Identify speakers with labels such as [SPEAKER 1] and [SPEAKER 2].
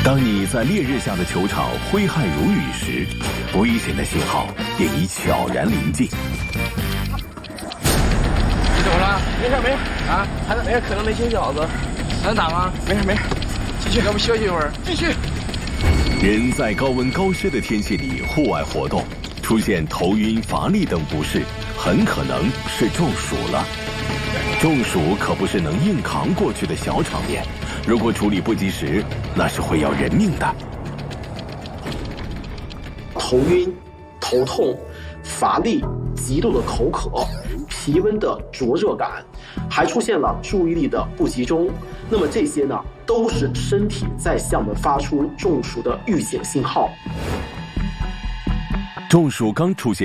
[SPEAKER 1] 当你在烈日下的球场挥汗如雨时，危险的信号便已悄然临近。
[SPEAKER 2] 你怎么了？没事没事啊，还没事，可能没醒饺子，还能打吗？没事没事，继续，要不休息一会儿？继续。
[SPEAKER 1] 人在高温高湿的天气里户外活动，出现头晕、乏力等不适，很可能是中暑了。中暑可不是能硬扛过去的小场面，如果处理不及时，那是会要人命的。
[SPEAKER 3] 头晕、头痛、乏力、极度的口渴、皮温的灼热感，还出现了注意力的不集中。那么这些呢，都是身体在向我们发出中暑的预警信号。
[SPEAKER 1] 中暑刚出现